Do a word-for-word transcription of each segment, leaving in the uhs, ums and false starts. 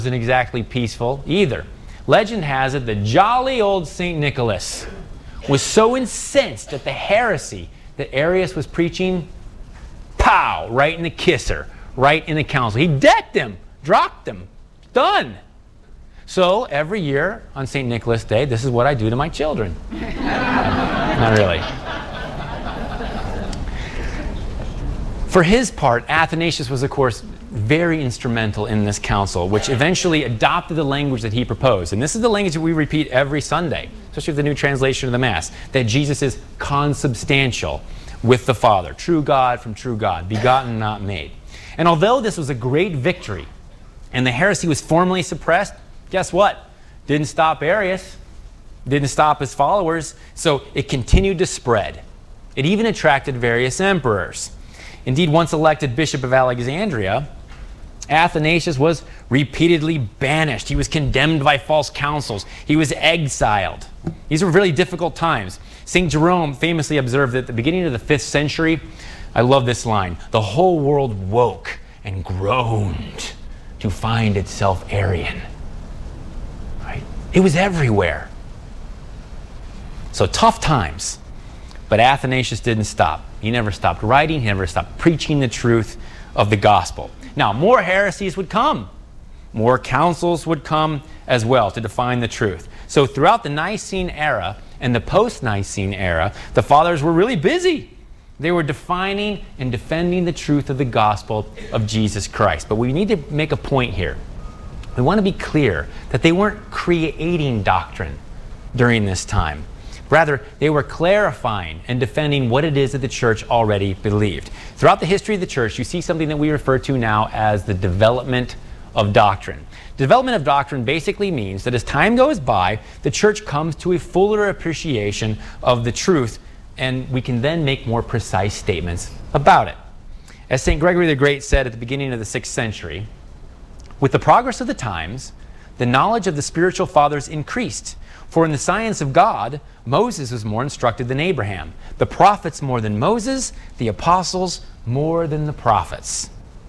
wasn't exactly peaceful either. Legend has it that jolly old Saint Nicholas was so incensed at the heresy that Arius was preaching, pow, right in the kisser, right in the council. He decked him, dropped him, done. So every year on Saint Nicholas Day, this is what I do to my children. Not really. For his part, Athanasius was, of course, very instrumental in this council, which eventually adopted the language that he proposed. And this is the language that we repeat every Sunday, especially with the new translation of the Mass, that Jesus is consubstantial with the Father, true God from true God, begotten, not made. And although this was a great victory and the heresy was formally suppressed, guess what? Didn't stop Arius, didn't stop his followers, so it continued to spread. It even attracted various emperors. Indeed, once elected Bishop of Alexandria, Athanasius was repeatedly banished. He was condemned by false councils. He was exiled. These were really difficult times. Saint Jerome famously observed that at the beginning of the fifth century, I love this line, the whole world woke and groaned to find itself Arian. Right? It was everywhere. So tough times. But Athanasius didn't stop. He never stopped writing. He never stopped preaching the truth of the gospel. Now, more heresies would come. More councils would come as well to define the truth. So throughout the Nicene era and the post-Nicene era, the fathers were really busy. They were defining and defending the truth of the gospel of Jesus Christ. But we need to make a point here. We want to be clear that they weren't creating doctrine during this time. Rather, they were clarifying and defending what it is that the church already believed. Throughout the history of the church, you see something that we refer to now as the development of doctrine. Development of doctrine basically means that as time goes by, the church comes to a fuller appreciation of the truth, and we can then make more precise statements about it. As Saint Gregory the Great said at the beginning of the sixth century, with the progress of the times, the knowledge of the spiritual fathers increased. For in the science of God, Moses was more instructed than Abraham, the prophets more than Moses, the apostles more than the prophets.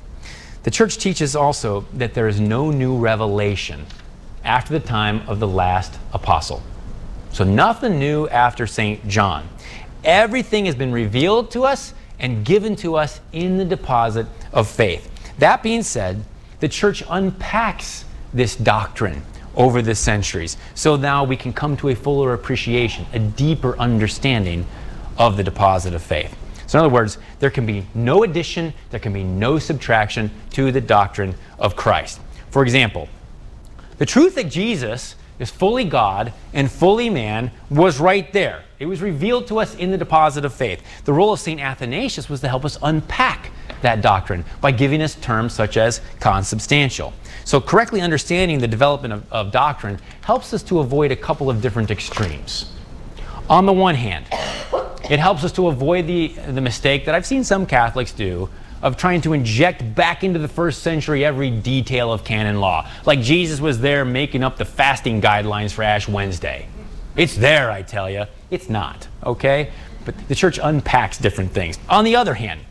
The church teaches also that there is no new revelation after the time of the last apostle. So nothing new after Saint John. Everything has been revealed to us and given to us in the deposit of faith. That being said, the church unpacks this doctrine over the centuries. So now we can come to a fuller appreciation, a deeper understanding of the deposit of faith. So in other words, there can be no addition, there can be no subtraction to the doctrine of Christ. For example, the truth that Jesus is fully God and fully man was right there. It was revealed to us in the deposit of faith. The role of Saint Athanasius was to help us unpack that doctrine by giving us terms such as consubstantial. So correctly understanding the development of, of doctrine helps us to avoid a couple of different extremes. On the one hand, it helps us to avoid the, the mistake that I've seen some Catholics do of trying to inject back into the first century every detail of canon law. Like Jesus was there making up the fasting guidelines for Ash Wednesday. It's there, I tell you. It's not, okay? But the church unpacks different things. On the other hand,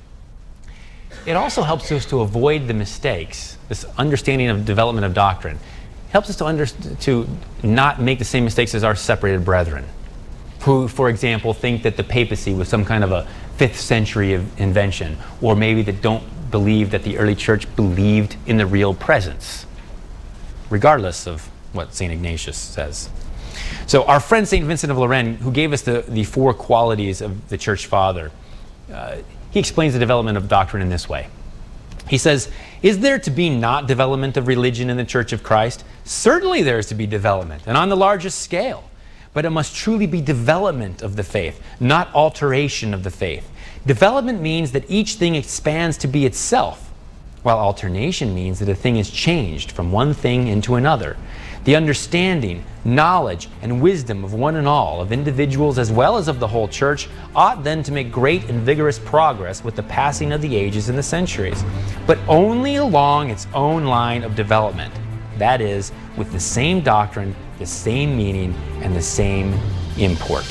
it also helps us to avoid the mistakes, this understanding of development of doctrine. It helps us to, under, to not make the same mistakes as our separated brethren, who, for example, think that the papacy was some kind of a fifth century invention, or maybe that don't believe that the early church believed in the real presence, regardless of what Saint Ignatius says. So our friend Saint Vincent of Lérins, who gave us the, the four qualities of the church father, uh, he explains the development of doctrine in this way. He says, is there to be not development of religion in the Church of Christ? Certainly there is to be development, and on the largest scale. But it must truly be development of the faith, not alteration of the faith. Development means that each thing expands to be itself, while alternation means that a thing is changed from one thing into another. The understanding, knowledge, and wisdom of one and all, of individuals as well as of the whole church, ought then to make great and vigorous progress with the passing of the ages and the centuries, but only along its own line of development. That is, with the same doctrine, the same meaning, and the same import.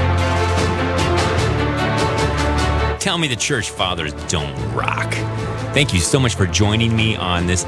Tell me the church fathers don't rock. Thank you so much for joining me on this